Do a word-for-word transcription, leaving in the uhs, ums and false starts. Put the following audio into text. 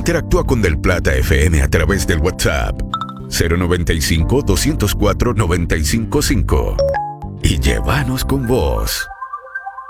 Interactúa con Del Plata F M a través del WhatsApp cero noventa y cinco, doscientos cuatro, noventa y cinco cinco y llévanos con vos.